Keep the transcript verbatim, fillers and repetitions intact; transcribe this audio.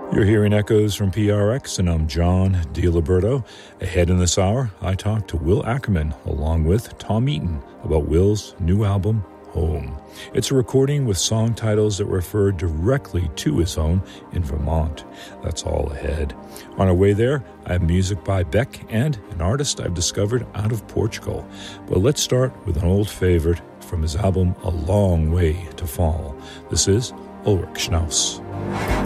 You're hearing echoes from P R X, and I'm John DiLiberto. Ahead in this hour, I talk to Will Ackerman along with Tom Eaton about Will's new album, Home. It's a recording with song titles that refer directly to his home in Vermont. That's all ahead. On our way there, I have music by Beck and an artist I've discovered out of Portugal. But let's start with an old favorite from his album A Long Way to Fall. This is Ulrich Schnauz.